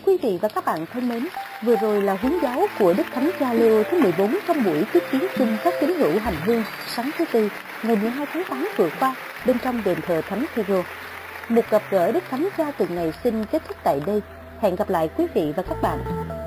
Quý vị và các bạn thân mến, vừa rồi là huấn giáo của Đức Thánh Cha Leo thứ 14 trong buổi tiếp kiến chung các tín hữu hành hương sáng thứ Tư, ngày 12 tháng 8 vừa qua bên trong đền thờ Thánh Phêrô. Một gặp gỡ Đức Thánh Cha tuần này xin kết thúc tại đây. Hẹn gặp lại quý vị và các bạn